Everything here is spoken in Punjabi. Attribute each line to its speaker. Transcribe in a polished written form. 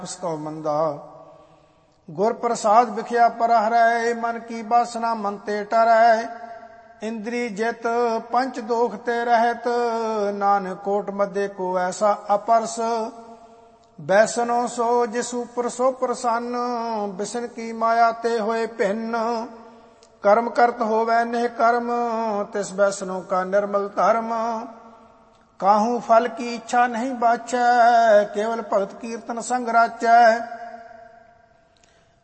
Speaker 1: ਪਸਤੋ ਮੰਦਾ। ਗੁਰ ਪ੍ਰਸਾਦ ਵਿਖਿਆ ਪਰ ਹਰੈ, ਮਨ ਕੀ ਬਾਸਨਾ ਮਨ ਤੇ ਟਰੈ। ਇੰਦਰੀ ਜਿਤ ਪੰਚ ਦੋਖ ਤੇ ਰਹਿਤ, ਨਾਨਕ ਕੋਟ ਮਧੇ ਕੋ ਐਸਾ ਅਪਰਸ। ਬੈਸਨੋ ਸੋ ਜਿਸ ਉਪਰ ਸੋ ਪ੍ਰਸੰਨ, ਬਿਸਨ ਕੀ ਮਾਇਆ ਤੇ ਹੋਏ ਭਿੰਨ। ਕਰਮ ਕਰਤ ਹੋਵੈ ਨਿਹ ਕਰਮ, ਤਿਸ ਬੈਸਨੋ ਕਾ ਨਿਰਮਲ ਧਰਮ। ਕਾਹੂ ਫਲ ਕੀ ਇੱਛਾ ਨਹੀਂ ਬਾਚੈ, ਕੇਵਲ ਭਗਤ ਕੀਰਤਨ ਸੰਗ ਰਾਚੈ।